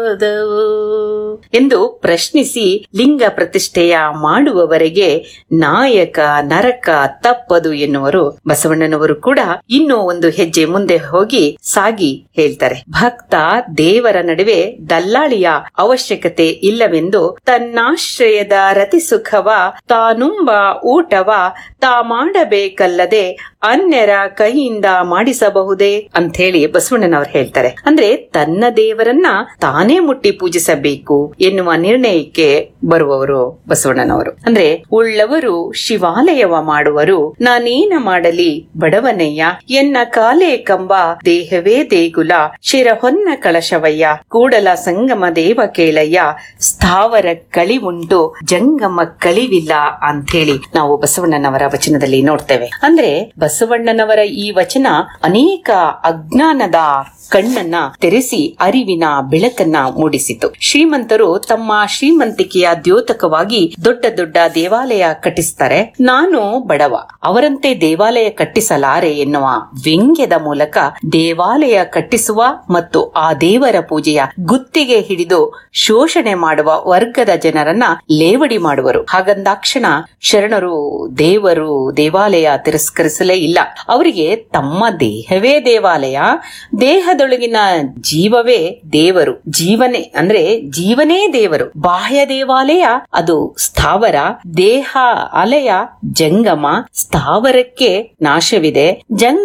ಹೋದವು ಎಂದು ಪ್ರಶ್ನಿಸಿ ಲಿಂಗ ಪ್ರತಿಷ್ಠೆಯ ಮಾಡುವವರೆಗೆ ನಾಯಕ ನರಕ ತಪ್ಪದು ಎನ್ನುವರು ಬಸವಣ್ಣನವರು. ಕೂಡ ಇನ್ನೂ ಒಂದು ಹೆಜ್ಜೆ ಮುಂದೆ ಹೋಗಿ ಸಾಗಿ ಹೇಳ್ತಾರೆ, ಭಕ್ತ ದೇವರ ನಡುವೆ ದಲ್ಲಾಳಿಯ ಅವಶ್ಯಕತೆ ಇಲ್ಲವೆಂದು ತನ್ನಾಶ್ರಯದ ರತಿ ಸುಖವ ತಾನುಂಬ ಊಟವ ತಾ ಮಾಡಬೇಕಲ್ಲದೆ ಅನ್ಯರ ಕೈಯಿಂದ ಮಾಡಿಸಬಹುದೇ ಅಂತ ಹೇಳಿ ಬಸವಣ್ಣನವರು ಹೇಳ್ತಾರೆ. ಅಂದ್ರೆ ತನ್ನ ದೇವರನ್ನ ತಾನೇ ಮುಟ್ಟಿ ಪೂಜಿಸಬೇಕು ಎನ್ನುವ ನಿರ್ಣಯಕ್ಕೆ ಬರುವವರು ಬಸವಣ್ಣನವರು. ಅಂದ್ರೆ ಉಳ್ಳವರು ಶಿವಾಲಯವ ಮಾಡುವರು, ನಾನೇನ ಮಾಡಲಿ ಬಡವನಯ್ಯ, ಎನ್ನ ಕಾಲೇ ಕಂಬ ದೇಹವೇ ದೇಗುಲ, ಶಿರ ಹೊನ್ನ ಕಳಶವಯ್ಯ, ಕೂಡಲ ಸಂಗಮ ದೇವ ಕೇಳಯ್ಯ, ಸ್ಥಾವರ ಕಳಿವುಂಟು ಜಂಗಮ ಕಳಿವಿಲ್ಲ ಅಂತ ಹೇಳಿ ನಾವು ಬಸವಣ್ಣನವರ ವಚನದಲ್ಲಿ ನೋಡ್ತೇವೆ. ಅಂದ್ರೆ ಬಸವಣ್ಣನವರ ಈ ವಚನ ಅನೇಕ ಅಜ್ಞಾನದ ಕಣ್ಣನ್ನ ತೆರೆಸಿ ಅರಿವಿನ ಬೆಳಕನ್ನ ಮೂಡಿಸಿತು. ಶ್ರೀಮಂತರು ತಮ್ಮ ಶ್ರೀಮಂತಿಕೆಯ ದ್ಯೋತಕವಾಗಿ ದೊಡ್ಡ ದೊಡ್ಡ ದೇವಾಲಯ ಕಟ್ಟಿಸ್ತಾರೆ, ನಾನು ಬಡವ, ಅವರಂತೆ ದೇವಾಲಯ ಕಟ್ಟಿಸಲಾರೆ ಎನ್ನುವ ವ್ಯಂಗ್ಯದ ಮೂಲಕ ದೇವಾಲಯ ಕಟ್ಟಿಸುವ ಮತ್ತು ಆ ದೇವರ ಪೂಜೆಯ ಗುತ್ತಿಗೆ ಹಿಡಿದು ಶೋಷಣೆ ಮಾಡುವ ವರ್ಗದ ಜನರನ್ನ ಲೇವಡಿ ಮಾಡುವರು. ಹಾಗಂದಾಕ್ಷಣ ಶರಣರು ದೇವರು ದೇವಾಲಯ ತಿರಸ್ಕರಿಸಲೇ ಇಲ್ಲ. ಅವರಿಗೆ ತಮ್ಮ ದೇಹವೇ ದೇವಾಲಯ, ದೇಹದೊಳಗಿನ ಜೀವವೇ ದೇವರು, ಜೀವನೇ ಅಂದ್ರೆ ಜೀವನೇ ದೇವರು. ಬಾಹ್ಯ ದೇವಾಲಯ ಅದು ಸ್ಥಾವರ, ದೇಹ ಅಲಯ ಜಂಗಮ, ಸ್ಥಾವರಕ್ಕೆ ನಾಶವಿದೆ,